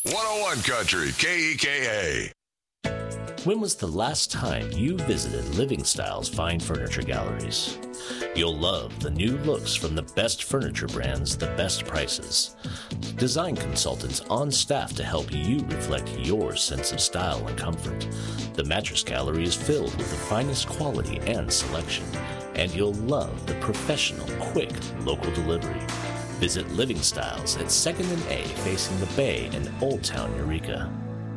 101 Country, KEKA. When was the last time you visited Living Style's fine furniture galleries? You'll love the new looks from the best furniture brands, the best prices. Design consultants on staff to help you reflect your sense of style and comfort. The mattress gallery is filled with the finest quality and selection, and you'll love the professional, quick, local delivery. Visit Living Styles at 2nd and A facing the Bay in Old Town, Eureka.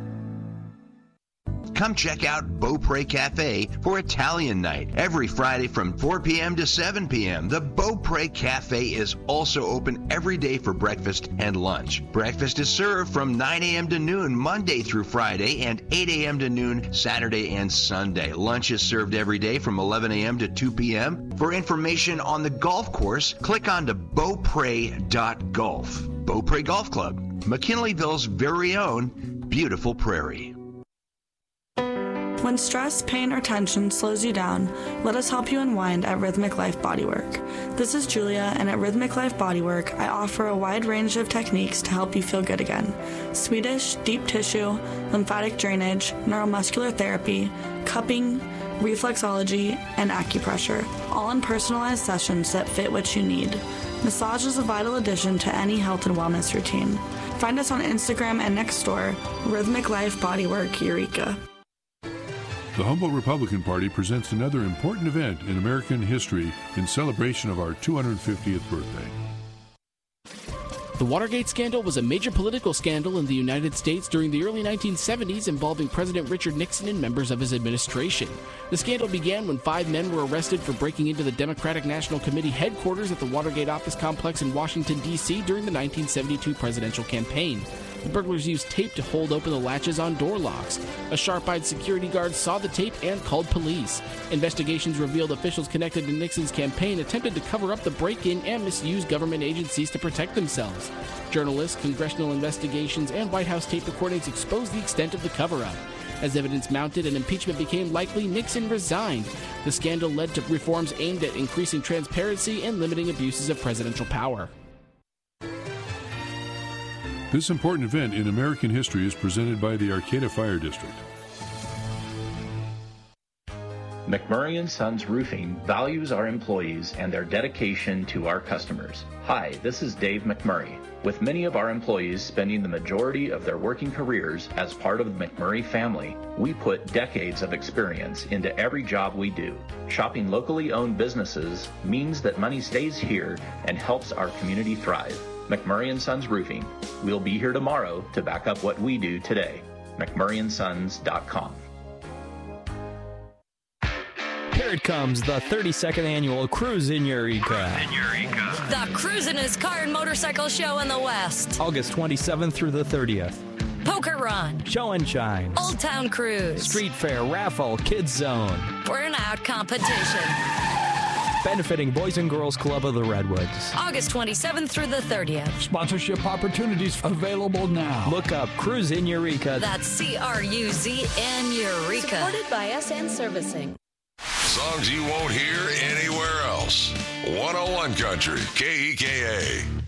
Come check out Beaupre Cafe for Italian night every Friday from 4 p.m. to 7 p.m. The Beaupre Cafe is also open every day for breakfast and lunch. Breakfast is served from 9 a.m. to noon Monday through Friday and 8 a.m. to noon Saturday and Sunday. Lunch is served every day from 11 a.m. to 2 p.m. For information on the golf course, click on to beaupre.golf. Beaupre Golf Club, McKinleyville's very own beautiful prairie. When stress, pain, or tension slows you down, let us help you unwind at Rhythmic Life Bodywork. This is Julia, and at Rhythmic Life Bodywork, I offer a wide range of techniques to help you feel good again. Swedish, deep tissue, lymphatic drainage, neuromuscular therapy, cupping, reflexology, and acupressure, all in personalized sessions that fit what you need. Massage is a vital addition to any health and wellness routine. Find us on Instagram and next door, Rhythmic Life Bodywork, Eureka. The Humboldt Republican Party presents another important event in American history in celebration of our 250th birthday. The Watergate scandal was a major political scandal in the United States during the early 1970s involving President Richard Nixon and members of his administration. The scandal began when 5 men were arrested for breaking into the Democratic National Committee headquarters at the Watergate office complex in Washington, D.C. during the 1972 presidential campaign. The burglars used tape to hold open the latches on door locks. A sharp-eyed security guard saw the tape and called police. Investigations revealed officials connected to Nixon's campaign attempted to cover up the break-in and misuse government agencies to protect themselves. Journalists, congressional investigations, and White House tape recordings exposed the extent of the cover-up. As evidence mounted and impeachment became likely, Nixon resigned. The scandal led to reforms aimed at increasing transparency and limiting abuses of presidential power. This important event in American history is presented by the Arcata Fire District. McMurray & Sons Roofing values our employees and their dedication to our customers. Hi, this is Dave McMurray. With many of our employees spending the majority of their working careers as part of the McMurray family, we put decades of experience into every job we do. Shopping locally owned businesses means that money stays here and helps our community thrive. McMurray & Sons Roofing. We'll be here tomorrow to back up what we do today. McMurrayandSons.com. Here it comes, the 32nd annual Cruise in Eureka. The Cruisin'est Car and Motorcycle Show in the West. August 27th through the 30th. Poker Run. Show and Shines. Old Town Cruise. Street Fair, Raffle, Kids Zone. Burnout Competition. Benefiting Boys and Girls Club of the Redwoods. August 27th through the 30th. Sponsorship opportunities available now. Look up Cruise in Eureka. That's CRUZN Eureka. Supported by SN Servicing. Songs you won't hear anywhere else. 101 Country, KEKA.